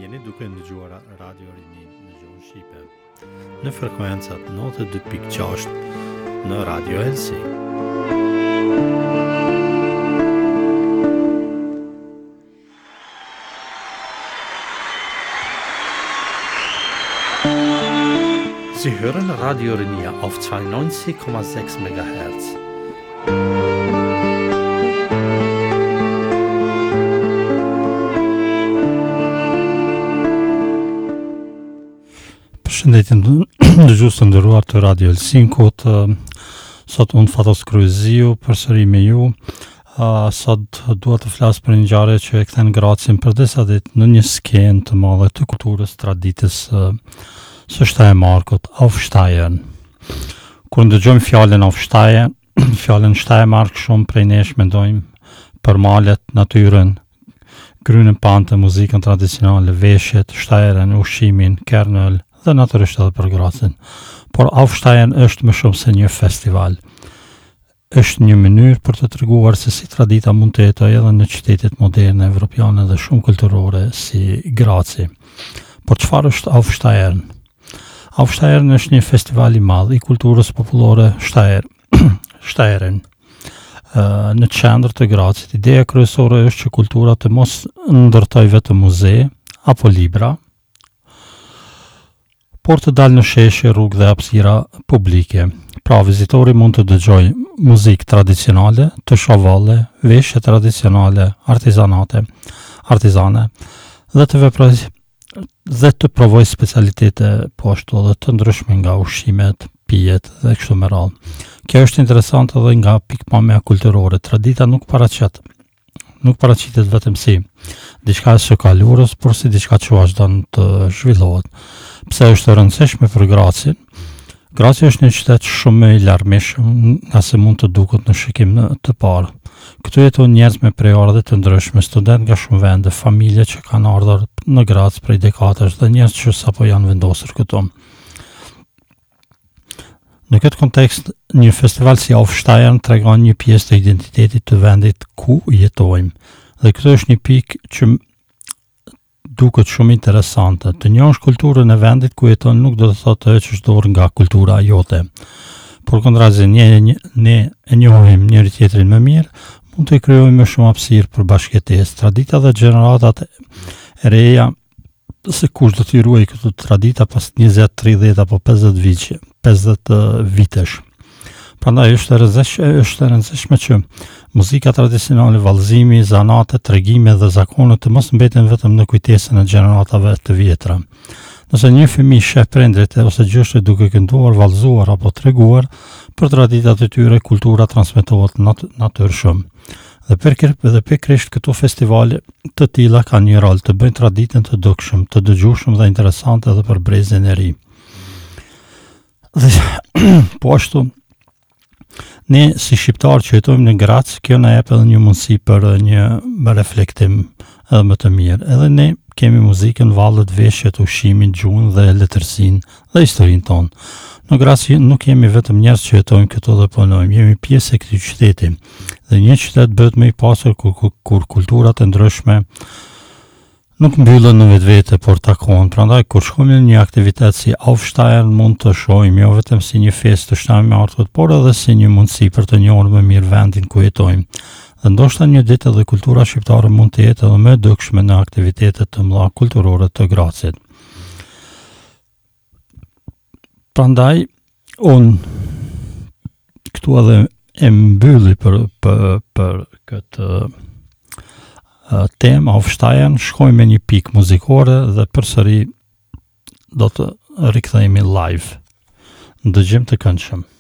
jeni duke ndëgjuar Radio Rini në gjuhën shqipe në frekuencat 92.6 në Radio Helsi. Sie hören Radio Renia auf 92,6 MHz. Përshëndetje dëgjues të nderuar të Radio Helsinkut. Sot unë Fatos Kryziu përsëri me ju. Sot dua të flas për një ngjarje që e kthen Gracin për disa ditë në një skenë të madhe të kulturës traditës së Steiermarkut, Aufsteigen. Kur ndëgjojmë fjalën Aufsteigen, fjalën Steiermark, shumë prej nesh mendojmë për malet, natyrën, grynën pante, muzikën tradicionale, veshjet, Steieren, ushqimin, kernel dhe natyrisht edhe për Gracin. Por Aufsteigen është më shumë se një festival. Është një mënyrë për të treguar se si tradita mund të jetojë edhe në qytetet moderne evropiane dhe shumë kulturore si Graci. Por çfarë është Aufsteigen? Aufsteigen është një festival i madh i kulturës popullore Steieren. Në qendër të Gracit, ideja kryesore është që kultura të mos ndërtojë vetëm muze apo libra, por të dalë në sheshe, rrugë dhe hapësira publike. Pra, vizitori mund të dëgjojë muzikë tradicionale, të shohë veshje tradicionale, artizane dhe të provoj specialitete po ashtu edhe të ndryshme nga ushqimet, pijet dhe kështu me radhë. Kjo është interesante edhe nga pikpamja kulturore. Tradita nuk paraqitet vetëm si diçka e së kalurës, por si diçka që vazhdon të zhvillohet. Pse është e rëndësishme për Gracin? Graci është një qytet shumë më i larmishëm nga se mund të duket në shikim të parë. Këtu jetojnë njerëz me prejardhje të ndryshme, studentë nga shumë vende, familje që kanë ardhur në Grac prej dekadash dhe njerëz që sapo janë vendosur këtu. Në këtë kontekst, një festival si Aufsteigen tregon një pjesë të identitetit të vendit ku jetojmë. Dhe këtë është një pikë që duket shumë interesante. Të njohësh kulturën e vendit ku jeton nuk do të thotë të heqësh dorë nga kultura jote. Por kontrazi, ne e njohim njëri tjetrin më mirë, mund të krijojmë më shumë hapësirë për bashkëtesë. Tradita dhe gjeneratat e reja se kush do t'i ruaj këtë tradita pas 20, 30 apo 50 vitesh. Prandaj është e rëndësishme që muzika tradicionale, vallëzimi, zanate, tregime dhe zakonet të mos mbeten vetëm në kujtesën e gjeneratave të vjetra. Nëse një fëmijë sheh prindrit ose gjyshtë duke kënduar, vallëzuar apo treguar për traditat e tyre, kultura transmetohet natyrshëm. Dhe pikërisht këto festivale të tilla kanë një rol të bëjnë traditën të dukshëm, të dëgjueshëm dhe interesante edhe për brezin e ri. Dhe po ashtu, ne si shqiptarë që jetojmë në Grac, kjo na jep edhe një mundësi për një reflektim edhe më të mirë. Edhe ne kemi muzikën, vallet, veshjet, ushqimin, gjuhën dhe letërsinë dhe historinë tonë. Në Grac nuk jemi vetëm njerëz që jetojmë këtu dhe punojmë, jemi pjesë e këtij qyteti. Dhe një qytet bëhet më i pasur kur kulturat e ndryshme nuk mbyllen në vetvete, por takohen. Prandaj kur shkojmë në një aktivitet si Aufsteigen mund të shohim jo vetëm si një festë të Steiermarkut, por edhe si një mundësi për të njohur më mirë vendin ku jetojmë. Dhe ndoshta një ditë edhe kultura shqiptare mund të jetë edhe më e dukshme në aktivitete të mëdha kulturore të Gracit. Prandaj unë këtu edhe e mbylli për këtë temë Aufsteigen, shkojmë me një pikë muzikore dhe përsëri do të rikthehemi live. Ndëgjim të këndshëm.